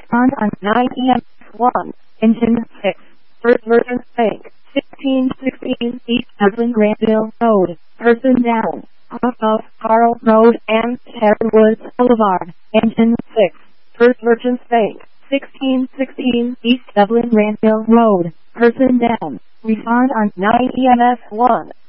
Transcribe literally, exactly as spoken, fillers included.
Respond on nine E M one. Engine six. First Merchants Bank. sixteen sixteen East Dublin Granville Road. Person down. Off of Carl Road and Sherwood Boulevard. Engine six. First Merchants Bank. sixteen sixteen East Dublin Granville Road. Person down. Respond on nine E M S one.